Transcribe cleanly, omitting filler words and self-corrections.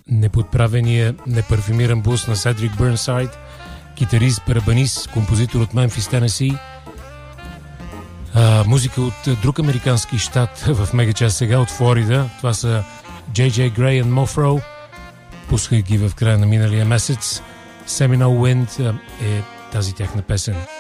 неподправения, непарфюмиран блуз на Седрик Бърнсайд, китарист, барабанист, композитор от Мемфис, Тенеси. Музика от друг американски щат в мегачас сега, от Флорида. Това са J.J. Gray и Mofro. Пусках ги в края на миналия месец. Seminole Wind е тази тяхна песен.